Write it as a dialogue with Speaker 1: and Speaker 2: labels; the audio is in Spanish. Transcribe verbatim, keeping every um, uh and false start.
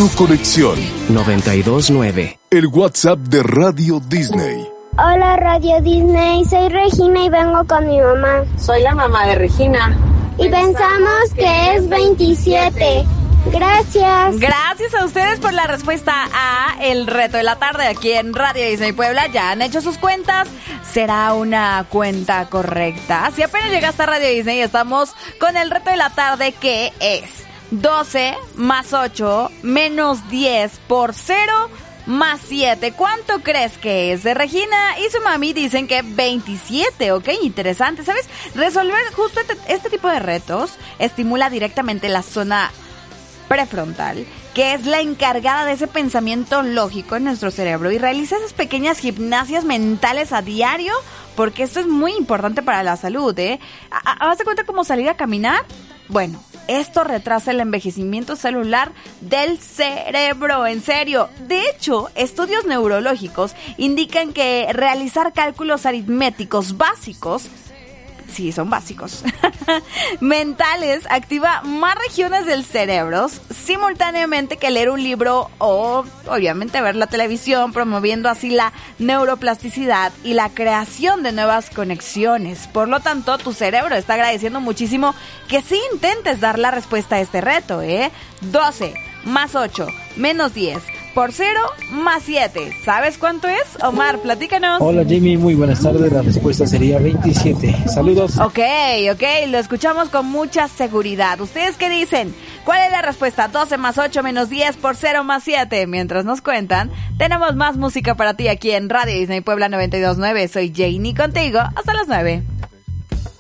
Speaker 1: tu conexión.
Speaker 2: noventa y dos nueve.
Speaker 1: El WhatsApp de Radio Disney.
Speaker 3: Hola Radio Disney, soy Regina y vengo con mi mamá.
Speaker 4: Soy la mamá de Regina.
Speaker 3: Y pensamos que es veintisiete. Gracias.
Speaker 5: Gracias a ustedes por la respuesta a el reto de la tarde aquí en Radio Disney Puebla. Ya han hecho sus cuentas. ¿Será una cuenta correcta? Si apenas llegaste a Radio Disney, estamos con el reto de la tarde, que es doce más ocho menos diez por cero más siete. ¿Cuánto crees que es? De Regina y su mami dicen que veintisiete. Ok, interesante. ¿Sabes? Resolver justo este, este tipo de retos estimula directamente la zona prefrontal, que es la encargada de ese pensamiento lógico en nuestro cerebro, y realiza esas pequeñas gimnasias mentales a diario, porque esto es muy importante para la salud, ¿eh? ¿Haz de cuenta cómo salir a caminar? Bueno, esto retrasa el envejecimiento celular del cerebro, en serio. De hecho, estudios neurológicos indican que realizar cálculos aritméticos básicos, sí, son básicos, mentales, activa más regiones del cerebro simultáneamente que leer un libro o, obviamente, ver la televisión, promoviendo así la neuroplasticidad y la creación de nuevas conexiones. Por lo tanto, tu cerebro está agradeciendo muchísimo que sí intentes dar la respuesta a este reto, ¿eh? doce más ocho menos diez por cero más siete. ¿Sabes cuánto es? Omar, platícanos.
Speaker 6: Hola Jamie, muy buenas tardes. La respuesta sería veintisiete. Saludos.
Speaker 5: Ok, ok, lo escuchamos con mucha seguridad. ¿Ustedes qué dicen? ¿Cuál es la respuesta? doce más ocho menos diez por cero más siete. Mientras nos cuentan, tenemos más música para ti aquí en Radio Disney Puebla noventa y dos nueve. Soy Janie contigo hasta las nueve.